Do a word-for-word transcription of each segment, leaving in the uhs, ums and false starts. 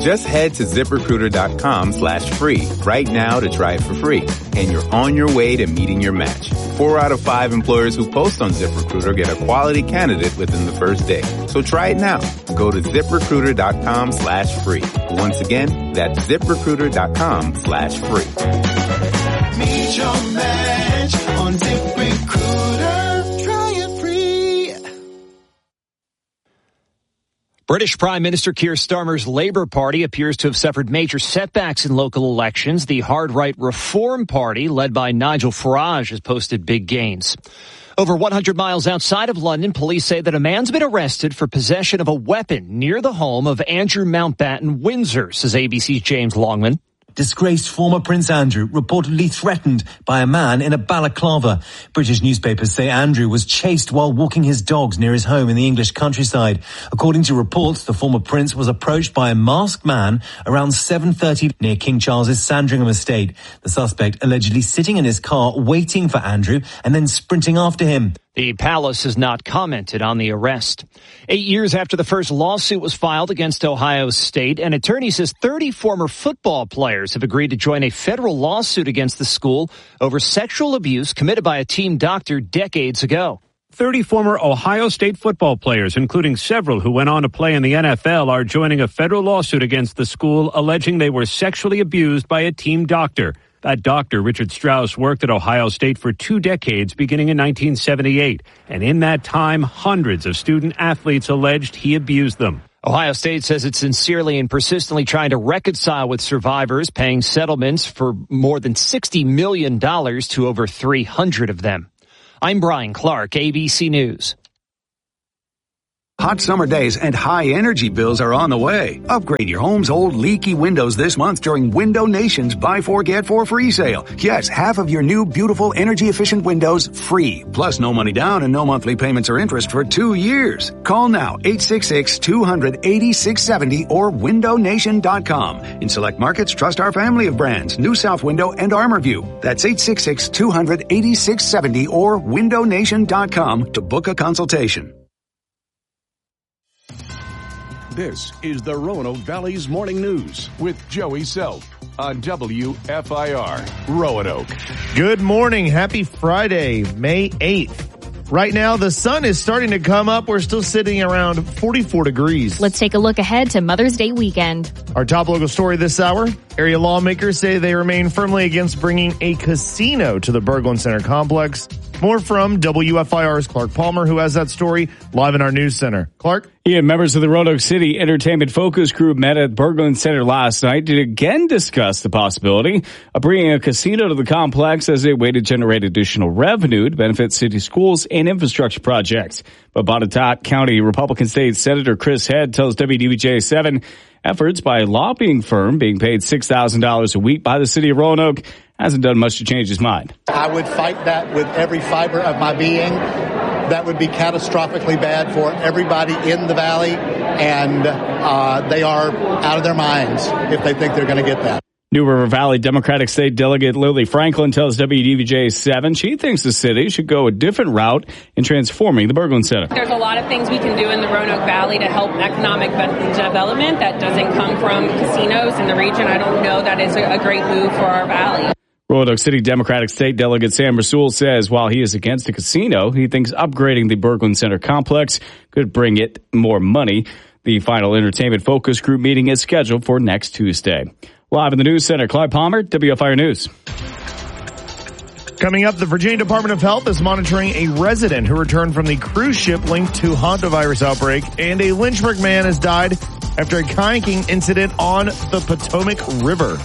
Just head to ZipRecruiter.com slash free right now to try it for free. And you're on your way to meeting your match. Four out of five employers who post on ZipRecruiter get a quality candidate within the first day. So try it now. Go to ZipRecruiter.com slash free. Once again, that's ZipRecruiter.com slash free. Meet your match on ZipRecruiter. Try it free. British Prime Minister Keir Starmer's Labour Party appears to have suffered major setbacks in local elections. The hard-right Reform Party, led by Nigel Farage, has posted big gains. Over one hundred miles outside of London, police say that a man's been arrested for possession of a weapon near the home of Andrew Mountbatten Windsor, says A B C's James Longman. Disgraced former Prince Andrew reportedly threatened by a man in a balaclava. British newspapers say Andrew was chased while walking his dogs near his home in the English countryside. According to reports, the former prince was approached by a masked man around seven thirty near King Charles's Sandringham estate. The suspect allegedly sitting in his car waiting for Andrew and then sprinting after him. The palace has not commented on the arrest. Eight years after the first lawsuit was filed against Ohio State, an attorney says thirty former football players have agreed to join a federal lawsuit against the school over sexual abuse committed by a team doctor decades ago. thirty former Ohio State football players, including several who went on to play in the N F L, are joining a federal lawsuit against the school alleging they were sexually abused by a team doctor. That doctor, Richard Strauss, worked at Ohio State for two decades, beginning in nineteen seventy-eight. And in that time, hundreds of student athletes alleged he abused them. Ohio State says it's sincerely and persistently trying to reconcile with survivors, paying settlements for more than sixty million dollars to over three hundred of them. I'm Brian Clark, A B C News. Hot summer days and high energy bills are on the way. Upgrade your home's old leaky windows this month during Window Nation's Buy Four, Get Four free sale. Yes, half of your new beautiful energy efficient windows free. Plus no money down and no monthly payments or interest for two years. Call now eight six six, two hundred, eighty-six seventy or window nation dot com. In select markets, trust our family of brands, New South Window and ArmorView. That's eight six six, two hundred, eighty-six seventy or window nation dot com to book a consultation. This is the Roanoke Valley's Morning News with Joey Self on W F I R Roanoke. Good morning. Happy Friday, May eighth. Right now, the sun is starting to come up. We're still sitting around forty-four degrees. Let's take a look ahead to Mother's Day weekend. Our top local story this hour, area lawmakers say they remain firmly against bringing a casino to the Berglund Center complex. More from W F I R's Clark Palmer, who has that story live in our news center. Clark? Yeah, members of the Roanoke City Entertainment Focus Group met at Berglund Center last night to again discuss the possibility of bringing a casino to the complex as a way to generate additional revenue to benefit city schools and infrastructure projects. But Botetourt County Republican State Senator Chris Head tells W D B J seven efforts by a lobbying firm being paid six thousand dollars a week by the city of Roanoke hasn't done much to change his mind. I would fight that with every fiber of my being. That would be catastrophically bad for everybody in the valley, and uh, they are out of their minds if they think they're going to get that. New River Valley Democratic State Delegate Lily Franklin tells W D B J seven she thinks the city should go a different route in transforming the Berglund Center. There's a lot of things we can do in the Roanoke Valley to help economic development that doesn't come from casinos in the region. I don't know that is a great move for our valley. Roanoke City Democratic State Delegate Sam Rasool says while he is against the casino, he thinks upgrading the Berglund Center complex could bring it more money. The final Entertainment Focus Group meeting is scheduled for next Tuesday. Live in the News Center, Clyde Palmer, W F I R News. Coming up, the Virginia Department of Health is monitoring a resident who returned from the cruise ship linked to hantavirus outbreak, and a Lynchburg man has died after a kayaking incident on the Potomac River.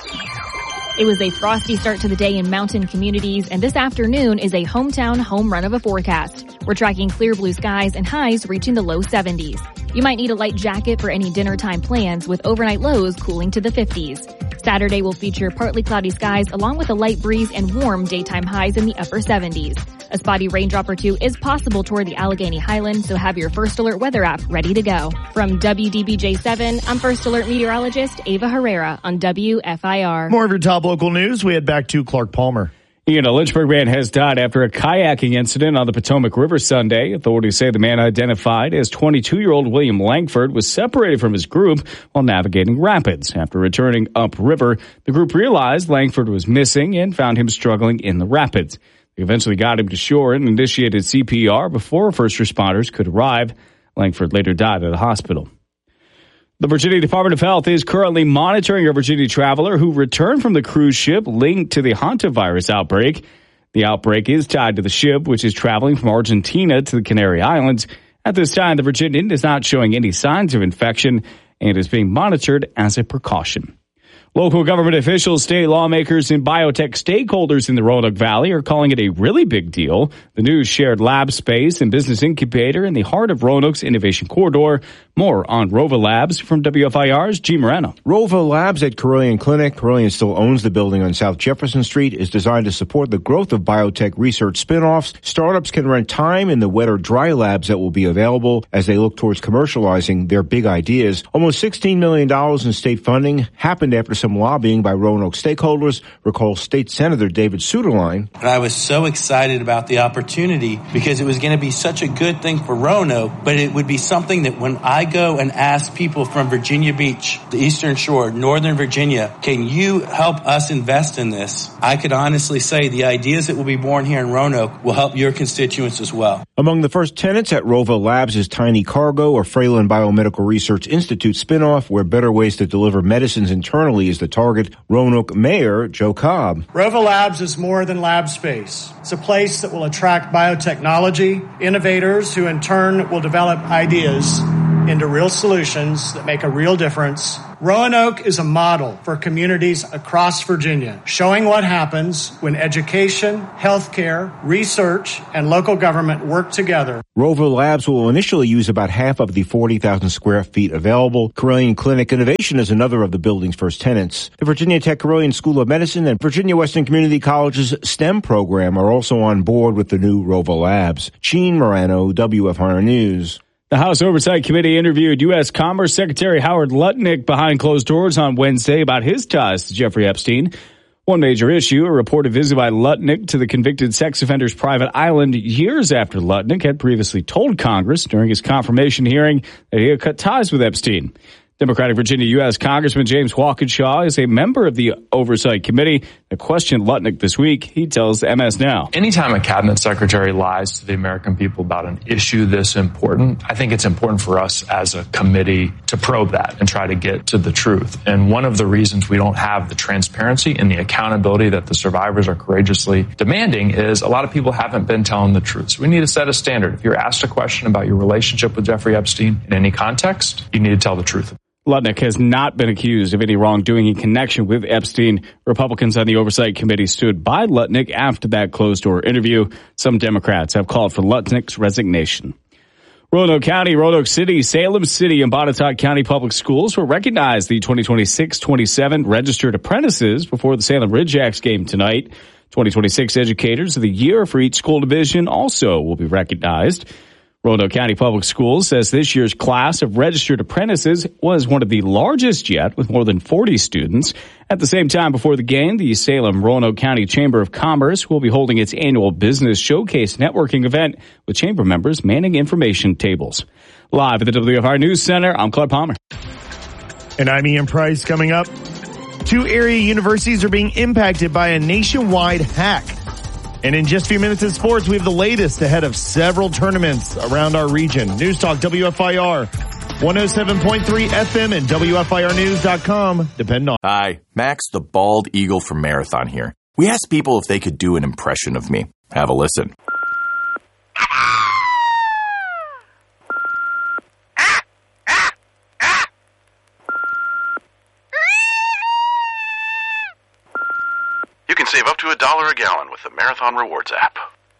It was a frosty start to the day in mountain communities, and this afternoon is a hometown home run of a forecast. We're tracking clear blue skies and highs reaching the low seventies. You might need a light jacket for any dinner time plans, with overnight lows cooling to the fifties. Saturday will feature partly cloudy skies along with a light breeze and warm daytime highs in the upper seventies. A spotty raindrop or two is possible toward the Allegheny Highlands, so have your First Alert weather app ready to go. From W D B J seven, I'm First Alert meteorologist Ava Herrera on W F I R. More of your top local news. We head back to Clark Palmer. Ian, a Lynchburg man has died after a kayaking incident on the Potomac River Sunday. Authorities say the man, identified as twenty-two-year-old William Langford, was separated from his group while navigating rapids. After returning upriver, the group realized Langford was missing and found him struggling in the rapids. They eventually got him to shore and initiated C P R before first responders could arrive. Langford later died at a hospital. The Virginia Department of Health is currently monitoring a Virginia traveler who returned from the cruise ship linked to the hantavirus outbreak. The outbreak is tied to the ship, which is traveling from Argentina to the Canary Islands. At this time, the Virginian is not showing any signs of infection and is being monitored as a precaution. Local government officials, state lawmakers, and biotech stakeholders in the Roanoke Valley are calling it a really big deal. The new shared lab space and business incubator in the heart of Roanoke's Innovation Corridor. More on Rova Labs from W F I R's G. Moreno. Rova Labs at Carilion Clinic. Carilion still owns the building on South Jefferson Street. Is designed to support the growth of biotech research spinoffs. Startups can rent time in the wet or dry labs that will be available as they look towards commercializing their big ideas. Almost sixteen million dollars in state funding happened after some lobbying by Roanoke stakeholders. Recall State Senator David Suderline. And I was so excited about the opportunity because it was going to be such a good thing for Roanoke, but it would be something that when I go and ask people from Virginia Beach, the Eastern Shore, Northern Virginia, can you help us invest in this? I could honestly say the ideas that will be born here in Roanoke will help your constituents as well. Among the first tenants at Rova Labs is Tiny Cargo, a Fralin Biomedical Research Institute spinoff where better ways to deliver medicines internally is the target. Roanoke Mayor Joe Cobb. Rova Labs is more than lab space. It's a place that will attract biotechnology, innovators who in turn will develop ideas into real solutions that make a real difference. Roanoke is a model for communities across Virginia, showing what happens when education, healthcare, research, and local government work together. Rova Labs will initially use about half of the forty thousand square feet available. Carilion Clinic Innovation is another of the building's first tenants. The Virginia Tech Carilion School of Medicine and Virginia Western Community College's STEM program are also on board with the new Rova Labs. Gene Morano, W F I R News. The House Oversight Committee interviewed U S Commerce Secretary Howard Lutnick behind closed doors on Wednesday about his ties to Jeffrey Epstein. One major issue, a reported visit by Lutnick to the convicted sex offender's private island years after Lutnick had previously told Congress during his confirmation hearing that he had cut ties with Epstein. Democratic Virginia U S Congressman James Walkinshaw is a member of the Oversight Committee that questioned Lutnick this week. He tells M S Now. Anytime a cabinet secretary lies to the American people about an issue this important, I think it's important for us as a committee to probe that and try to get to the truth. And one of the reasons we don't have the transparency and the accountability that the survivors are courageously demanding is a lot of people haven't been telling the truth. So we need to set a standard. If you're asked a question about your relationship with Jeffrey Epstein in any context, you need to tell the truth. Lutnick has not been accused of any wrongdoing in connection with Epstein. Republicans on the Oversight Committee stood by Lutnick after that closed-door interview. Some Democrats have called for Lutnick's resignation. Roanoke County, Roanoke City, Salem City, and Botetourt County Public Schools will recognize the twenty twenty-six twenty-seven registered apprentices before the Salem Ridgeax game tonight. twenty twenty-six Educators of the Year for each school division also will be recognized. Roanoke County Public Schools says this year's class of registered apprentices was one of the largest yet, with more than forty students. At the same time before the game, the Salem Roanoke County Chamber of Commerce will be holding its annual Business Showcase networking event with chamber members manning information tables. Live at the W F I R News Center, I'm Claude Palmer. And I'm Ian Price. Coming up, two area universities are being impacted by a nationwide hack. And in just a few minutes of sports, we have the latest ahead of several tournaments around our region. News Talk W F I R, one oh seven point three F M and W F I R news dot com. Depend on. Hi, Max the Bald Eagle from Marathon here. We asked people if they could do an impression of me. Have a listen. You can save up to a dollar a gallon with the Marathon Rewards app.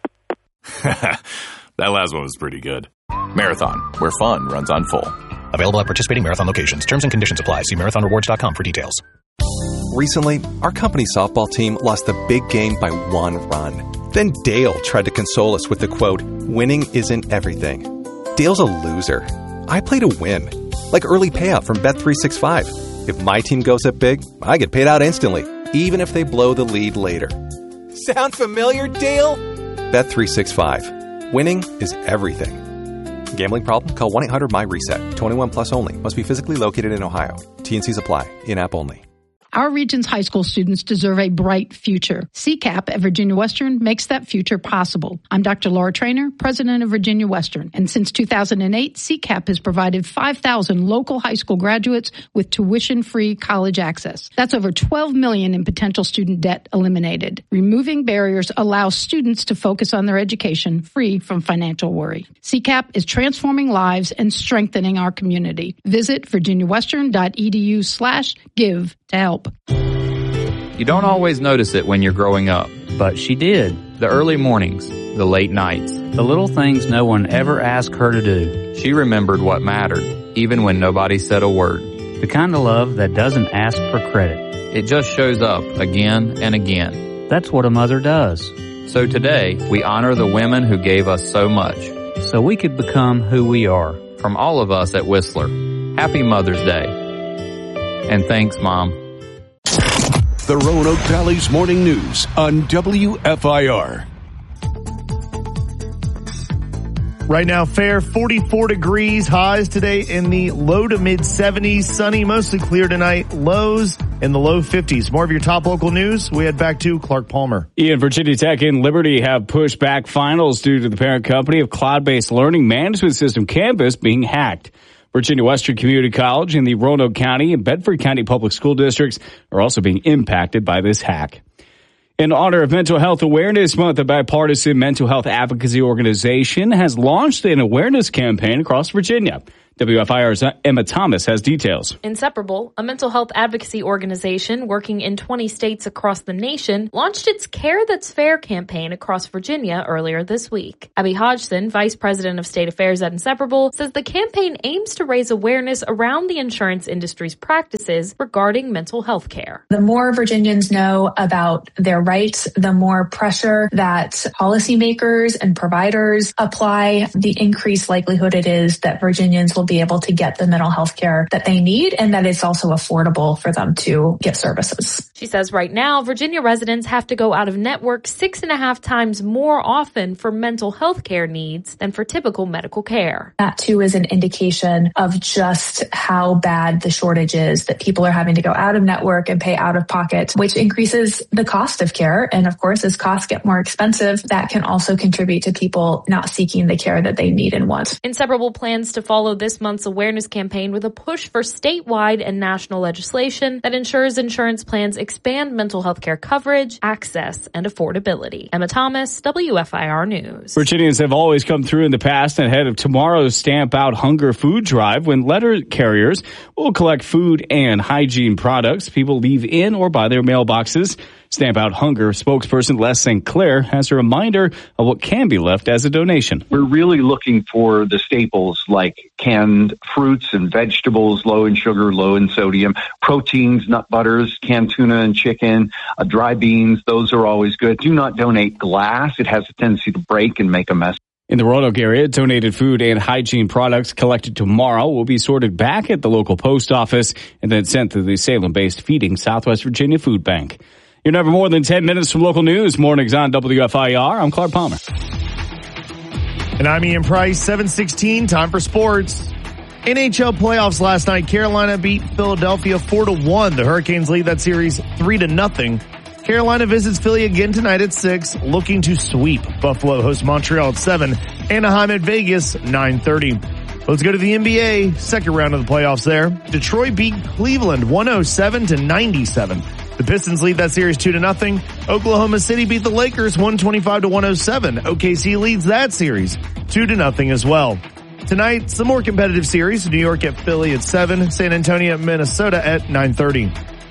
That last one was pretty good. Marathon, where fun runs on full. Available at participating Marathon locations. Terms and conditions apply. See marathon rewards dot com for details. Recently, our company softball team lost the big game by one run. Then Dale tried to console us with the quote, "Winning isn't everything." Dale's a loser. I play to win. Like early payout from Bet three sixty-five. If my team goes up big, I get paid out instantly, even if they blow the lead later. Sound familiar, Dale? Bet three sixty-five. Winning is everything. Gambling problem? Call one eight hundred M Y reset. twenty-one plus only. Must be physically located in Ohio. T and Cs apply. In-app only. Our region's high school students deserve a bright future. C CAP at Virginia Western makes that future possible. I'm Doctor Laura Trainer, president of Virginia Western, and since two thousand eight, C CAP has provided five thousand local high school graduates with tuition-free college access. That's over twelve million dollars in potential student debt eliminated. Removing barriers allows students to focus on their education free from financial worry. C CAP is transforming lives and strengthening our community. Visit virginiawestern.edu slash give to help. You don't always notice it when you're growing up. But she did. The early mornings, the late nights. The little things no one ever asked her to do. She remembered what mattered, even when nobody said a word. The kind of love that doesn't ask for credit. It just shows up again and again. That's what a mother does. So today, we honor the women who gave us so much. So we could become who we are. From all of us at Whistler, happy Mother's Day. And thanks, Mom. The Roanoke Valley's Morning News on W F I R. Right now, fair forty-four degrees, highs today in the low to mid seventies, sunny, mostly clear tonight, lows in the low fifties. More of your top local news. We head back to Clark Palmer. Ian, Virginia Tech and Liberty have pushed back finals due to the parent company of cloud-based learning management system Campus being hacked. Virginia Western Community College and the Roanoke County and Bedford County Public School Districts are also being impacted by this hack. In honor of Mental Health Awareness Month, the bipartisan mental health advocacy organization has launched an awareness campaign across Virginia. W F I R's Emma Thomas has details. Inseparable, a mental health advocacy organization working in twenty states across the nation, launched its Care That's Fair campaign across Virginia earlier this week. Abby Hodgson, vice president of state affairs at Inseparable, says the campaign aims to raise awareness around the insurance industry's practices regarding mental health care. The more Virginians know about their rights, the more pressure that policymakers and providers apply, the increased likelihood it is that Virginians will be able to get the mental health care that they need and that it's also affordable for them to get services. She says right now, Virginia residents have to go out of network six and a half times more often for mental health care needs than for typical medical care. That too is an indication of just how bad the shortage is, that people are having to go out of network and pay out of pocket, which increases the cost of care. And of course, as costs get more expensive, that can also contribute to people not seeking the care that they need and want. Inseparable plans to follow this month's awareness campaign with a push for statewide and national legislation that ensures insurance plans expand mental health care coverage, access, and affordability. Emma Thomas, W F I R News. Virginians have always come through in the past and ahead of tomorrow's Stamp Out Hunger food drive when letter carriers will collect food and hygiene products people leave in or by their mailboxes. Stamp Out Hunger spokesperson Les Saint Clair has a reminder of what can be left as a donation. We're really looking for the staples like canned fruits and vegetables, low in sugar, low in sodium, proteins, nut butters, canned tuna and chicken, uh, dry beans. Those are always good. Do not donate glass. It has a tendency to break and make a mess. In the Roanoke area, donated food and hygiene products collected tomorrow will be sorted back at the local post office and then sent to the Salem-based Feeding Southwest Virginia Food Bank. You're never more than ten minutes from local news. Mornings on W F I R. I'm Clark Palmer. And I'm Ian Price, seven sixteen, time for sports. N H L playoffs last night. Carolina beat Philadelphia four to one. The Hurricanes lead that series three to nothing. Carolina visits Philly again tonight at six, looking to sweep. Buffalo hosts Montreal at seven. Anaheim at Vegas, nine thirty. Let's go to the N B A. Second round of the playoffs there. Detroit beat Cleveland one oh seven to ninety-seven. The Pistons lead that series two to nothing. Oklahoma City beat the Lakers one twenty-five to one oh seven. O K C leads that series two to nothing as well. Tonight, some more competitive series. New York at Philly at seven. San Antonio at Minnesota at nine thirty.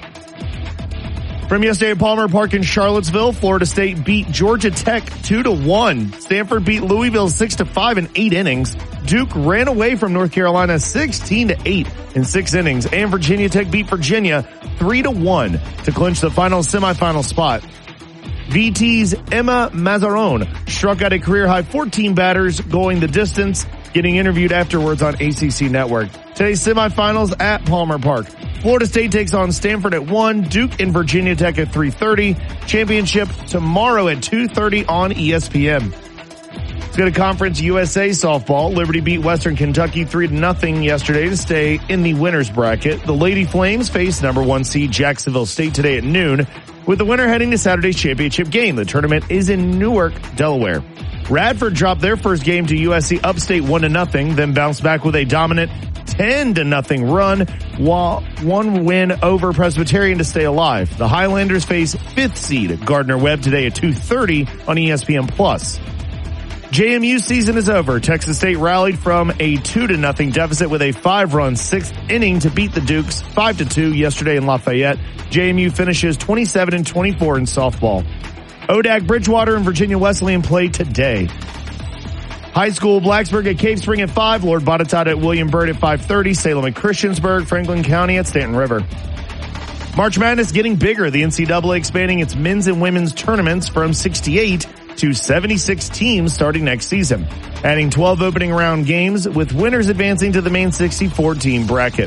From yesterday at Palmer Park in Charlottesville, Florida State beat Georgia Tech two to one. Stanford beat Louisville six to five in eight innings. Duke ran away from North Carolina sixteen to eight in six innings. And Virginia Tech beat Virginia three to one to clinch the final semifinal spot. V T's Emma Mazzarone struck out a career-high fourteen batters going the distance, getting interviewed afterwards on A C C Network. Today's semifinals at Palmer Park. Florida State takes on Stanford at one. Duke and Virginia Tech at three thirty. Championship tomorrow at two thirty on E S P N. Let's go to Conference U S A softball. Liberty beat Western Kentucky three to nothing yesterday to stay in the winner's bracket. The Lady Flames face number one seed Jacksonville State today at noon, with the winner heading to Saturday's championship game. The tournament is in Newark, Delaware. Radford dropped their first game to U S C Upstate one to nothing, then bounced back with a dominant ten to nothing run, while one win over Presbyterian to stay alive. The Highlanders face fifth seed Gardner-Webb today at two thirty on E S P N Plus. J M U season is over. Texas State rallied from a two to nothing deficit with a five-run sixth inning to beat the Dukes five to two yesterday in Lafayette. J M U finishes twenty-seven and twenty-four in softball. O D A C Bridgewater and Virginia Wesleyan play today. High school Blacksburg at Cave Spring at five, Lord Botetourt at William Byrd at five thirty, Salem at Christiansburg, Franklin County at Stanton River. March Madness getting bigger. The N C double A expanding its men's and women's tournaments from sixty-eight to seventy-six teams starting next season, adding twelve opening round games with winners advancing to the main sixty-four team bracket.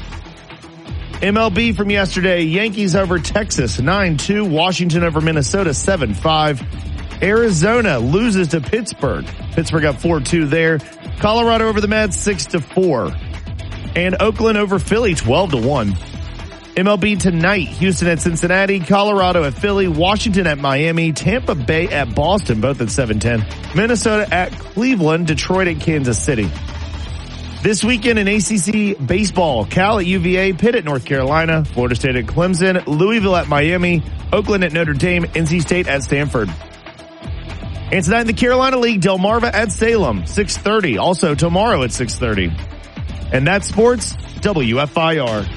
M L B from yesterday, Yankees over Texas nine two, Washington over Minnesota seven five. Arizona loses to Pittsburgh. Pittsburgh up four two there. Colorado over the Mets six to four. And Oakland over Philly twelve to one. M L B tonight, Houston at Cincinnati, Colorado at Philly, Washington at Miami, Tampa Bay at Boston, both at seven ten. Minnesota at Cleveland, Detroit at Kansas City. This weekend in A C C baseball, Cal at U V A, Pitt at North Carolina, Florida State at Clemson, Louisville at Miami, Oakland at Notre Dame, N C State at Stanford. And tonight in the Carolina League, Delmarva at Salem, six thirty. Also tomorrow at six thirty. And that's sports, W F I R.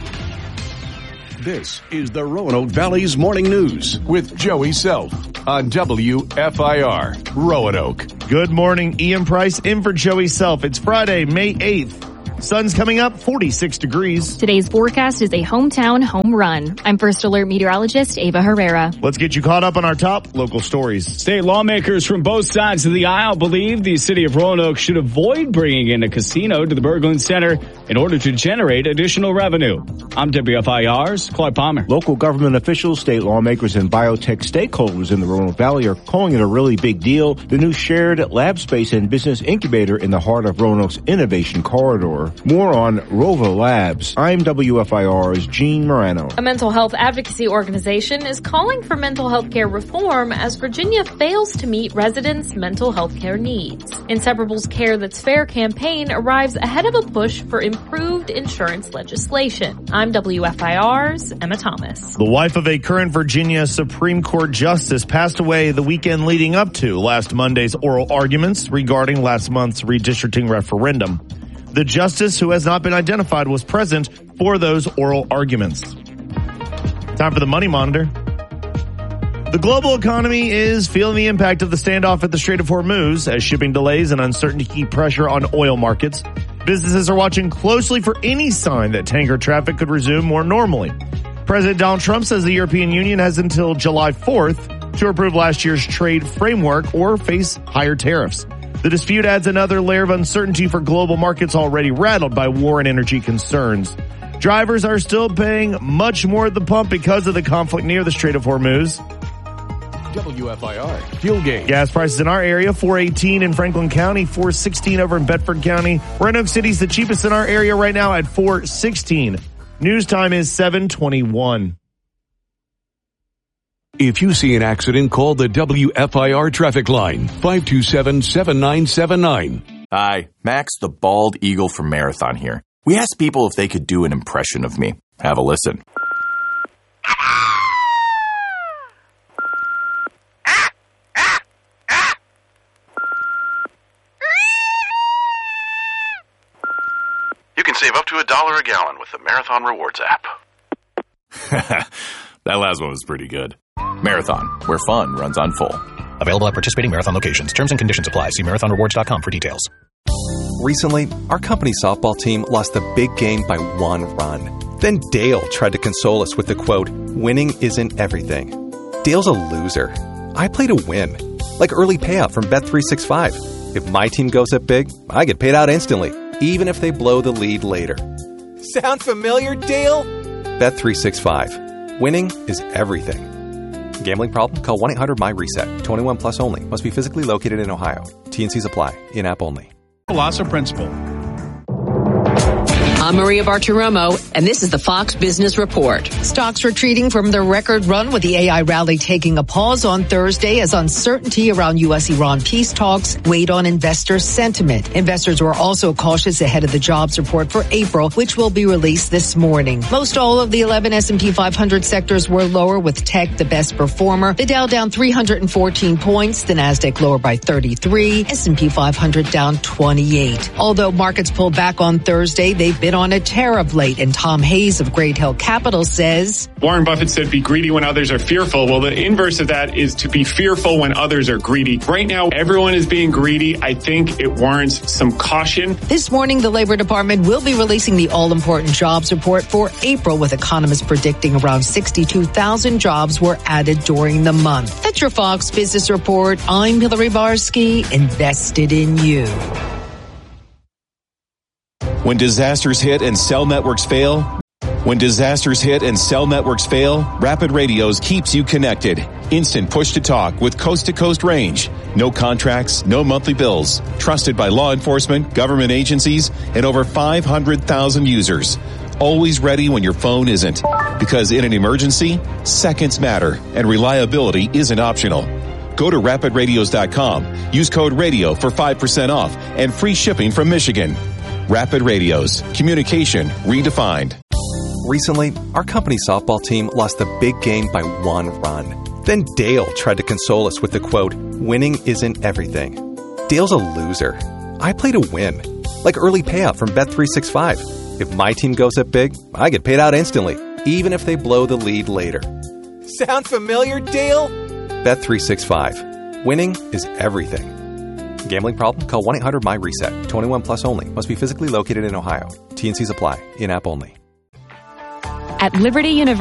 This is the Roanoke Valley's Morning News with Joey Self on W F I R, Roanoke. Good morning, Ian Price in for Joey Self. It's Friday, May eighth. Sun's coming up, forty-six degrees. Today's forecast is a hometown home run. I'm First Alert meteorologist Ava Herrera. Let's get you caught up on our top local stories. State lawmakers from both sides of the aisle believe the city of Roanoke should avoid bringing in a casino to the Berglund Center in order to generate additional revenue. I'm W F I R's Clark Palmer. Local government officials, state lawmakers, and biotech stakeholders in the Roanoke Valley are calling it a really big deal. The new shared lab space and business incubator in the heart of Roanoke's innovation corridor. More on Rova Labs. I'm W F I R's Gene Morano. A mental health advocacy organization is calling for mental health care reform as Virginia fails to meet residents' mental health care needs. Inseparable's Care That's Fair campaign arrives ahead of a push for improved insurance legislation. I'm W F I R's Emma Thomas. The wife of a current Virginia Supreme Court justice passed away the weekend leading up to last Monday's oral arguments regarding last month's redistricting referendum. The justice, who has not been identified, was present for those oral arguments. Time for the Money Monitor. The global economy is feeling the impact of the standoff at the Strait of Hormuz as shipping delays and uncertainty keep pressure on oil markets. Businesses are watching closely for any sign that tanker traffic could resume more normally. President Donald Trump says the European Union has until July fourth to approve last year's trade framework or face higher tariffs. The dispute adds another layer of uncertainty for global markets already rattled by war and energy concerns. Drivers are still paying much more at the pump because of the conflict near the Strait of Hormuz. W F I R Fuel Gauge. Gas prices in our area, four eighteen in Franklin County, four sixteen over in Bedford County. Roanoke City's the cheapest in our area right now at four sixteen. News time is seven twenty-one. If you see an accident, call the W F I R traffic line, five two seven, seven nine seven nine. Hi, Max the Bald Eagle from Marathon here. We asked people if they could do an impression of me. Have a listen. You can save up to a dollar a gallon with the Marathon Rewards app. That last one was pretty good. Marathon, where fun runs on full. Available at participating Marathon locations. Terms and conditions apply. See marathon rewards dot com for details. Recently, our company softball team lost the big game by one run. Then Dale tried to console us with the quote, "Winning isn't everything." Dale's a loser. I play to win. Like early payout from Bet three sixty-five. If my team goes up big, I get paid out instantly, even if they blow the lead later. Sound familiar, Dale? Bet three sixty-five. Winning is everything. Gambling problem? Call one eight hundred my reset. twenty-one plus only. Must be physically located in Ohio. T and Cs apply. In-app only. Palazzo Principal. I'm Maria Bartiromo, and this is the Fox Business Report. Stocks retreating from their record run with the A I rally taking a pause on Thursday as uncertainty around U S Iran peace talks weighed on investor sentiment. Investors were also cautious ahead of the jobs report for April, which will be released this morning. Most all of the eleven S and P five hundred sectors were lower, with tech the best performer. The Dow down three hundred fourteen points, the Nasdaq lower by thirty-three, S and P five hundred down twenty-eight. Although markets pulled back on Thursday, they've been on a tear of late, and Tom Hayes of Great Hill Capital says, Warren Buffett said, be greedy when others are fearful. Well, the inverse of that is to be fearful when others are greedy. Right now, everyone is being greedy. I think it warrants some caution. This morning, the Labor Department will be releasing the all-important jobs report for April, with economists predicting around sixty-two thousand jobs were added during the month. That's your Fox Business Report. I'm Hillary Barsky, invested in you. When disasters hit and cell networks fail, when disasters hit and cell networks fail, Rapid Radios keeps you connected. Instant push-to-talk with coast-to-coast range. No contracts, no monthly bills. Trusted by law enforcement, government agencies, and over five hundred thousand users. Always ready when your phone isn't. Because in an emergency, seconds matter, and reliability isn't optional. Go to rapid radios dot com. Use code RADIO for five percent off and free shipping from Michigan. Rapid Radios. Communication redefined. Recently, our company softball team lost the big game by one run. Then Dale tried to console us with the quote, winning isn't everything. Dale's a loser. I play to win. Like early payout from Bet three sixty-five. If my team goes up big, I get paid out instantly, even if they blow the lead later. Sound familiar, Dale? Bet three sixty-five. Winning is everything. Gambling problem? Call one eight hundred my reset. twenty-one plus only. Must be physically located in Ohio. T and Cs apply. In-app only. At Liberty University.